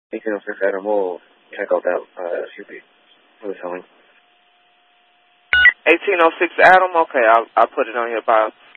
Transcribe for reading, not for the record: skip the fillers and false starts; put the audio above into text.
1806 Adam, we'll check out that SUV for the selling. 1806 Adam, okay, I'll put it on your file.